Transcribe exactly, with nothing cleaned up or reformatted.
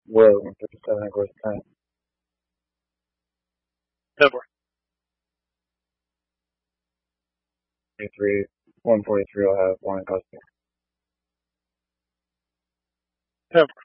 Will, one fifty-seven equals ten. ten four. Forty-three, one forty-three will have one in custody. ten four.